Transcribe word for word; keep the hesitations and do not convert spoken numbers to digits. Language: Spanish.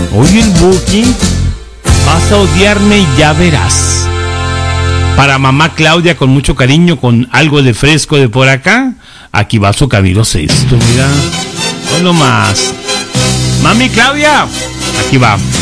Oye, el Buki, vas a odiarme y ya verás. Para mamá Claudia, con mucho cariño, con algo de fresco de por acá, aquí va su Camilo Sesto, mira. No más. Mami Claudia, aquí va.